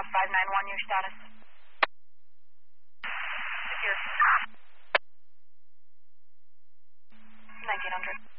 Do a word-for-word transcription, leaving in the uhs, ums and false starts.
five nine one, your status. Secure. nineteen hundred.